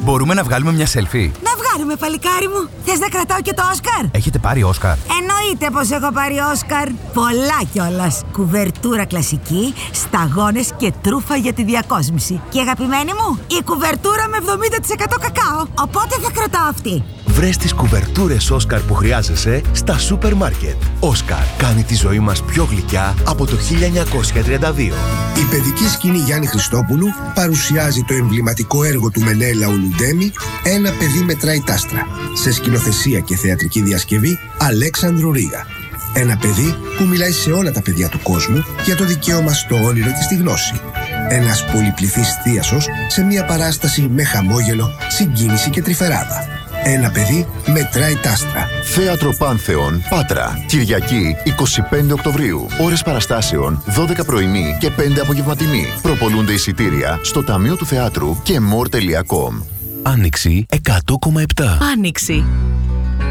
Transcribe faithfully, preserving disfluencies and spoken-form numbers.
Μπορούμε να βγάλουμε μια selfie? Να βγάλουμε, παλικάρι μου. Θες να κρατάω και το Όσκαρ? Έχετε πάρει Όσκαρ? Εννοείται πως έχω πάρει Όσκαρ. Πολλά κιόλας. Κουβερτούρα κλασική, σταγόνες και τρούφα για τη διακόσμηση. Και αγαπημένη μου, η κουβερτούρα με εβδομήντα τοις εκατό κακάο. Οπότε θα κρατάω αυτή. Βρες τις κουβερτούρες Όσκαρ που χρειάζεσαι στα σούπερ μάρκετ. Όσκαρ κάνει τη ζωή μας πιο γλυκιά από το χίλια εννιακόσια τριάντα δύο. Η παιδική σκηνή Γιάννη Χριστόπουλου παρουσιάζει το εμβληματικό έργο του Μενέλαου Λουντέμι «Ένα παιδί μετράει τάστρα», σε σκηνοθεσία και θεατρική διασκευή Αλέξανδρου Ρίγα. Ένα παιδί που μιλάει σε όλα τα παιδιά του κόσμου για το δικαίωμα στο όνειρο και στη γνώση. Ένας πολυπληθής θίασος σε μια παράσταση με χαμόγελο, συγκίνηση και τρυφεράδα. Ένα παιδί μετράει τάστρα. Θέατρο Πάνθεον, Πάτρα. Κυριακή, εικοστή πέμπτη Οκτωβρίου. Ώρες παραστάσεων, δώδεκα πρωινή και πέντε απογευματινή. Προπολούνται εισιτήρια στο Ταμείο του Θεάτρου και more τελεία com. Άνοιξη εκατό κόμμα επτά. Άνοιξη.